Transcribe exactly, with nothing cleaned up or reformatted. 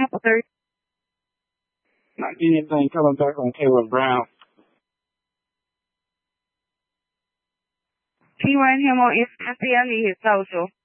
Tampa thirty. Not anything coming back on Caleb Brown. Can you run him on Instagram? I need his social.